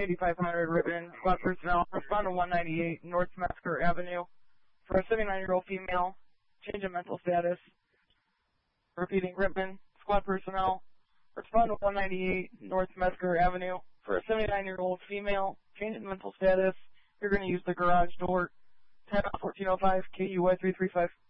8500 Ribbon, squad personnel, respond to 198 North Metzger Avenue for a 79-year-old female, change in mental status. Repeating, Ribbon, squad personnel, respond to 198 North Metzger Avenue for a 79-year-old female, change in mental status. You're going to use the garage door, 10-1405, KUY 335.